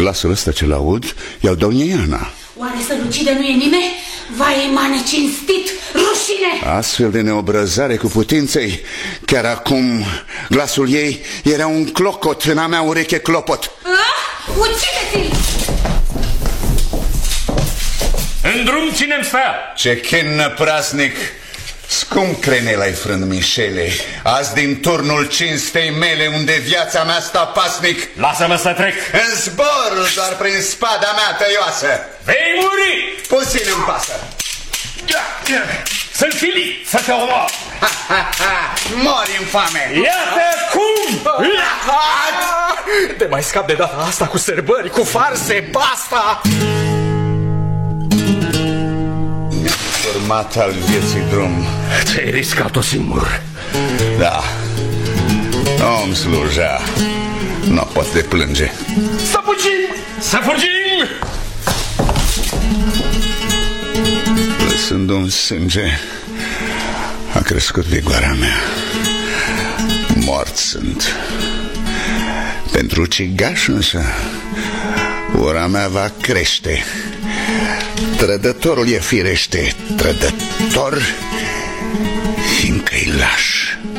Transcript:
glasul ăsta ce l-aud i-au dau Iana. Oare strălucide nu e nimeni? Vai, mane cinstit, rușine! Astfel de neobrăzare cu putinței. Chiar acum glasul ei era un clocot în a mea ureche clopot. Ucide-te-l! În drum ținem stă! Ce chin prasnic! Scump crenel ai frânt, Mișele. Azi din turnul cinstei mele, unde viața mea stă pasnic. Lasă-mă să trec. În zbor doar prin spada mea tăioasă. Vei muri! Puțin îmi pasă. Sunt Filip, să te omor. Mori infame. Iată cum! Te mai scap de data asta cu sărbări, cu farse, basta! Urmat al vieții drum. Ți-ai riscat-o singur. Da. Om sluja. Nu pot de plânge. Să fugim! Să fugim! Lăsând un sânge, a crescut vigoarea mea. Mort sunt. Pentru cigaș însă ura mea va crește. Trădătorul e firește trădător, fiindcă-i laș.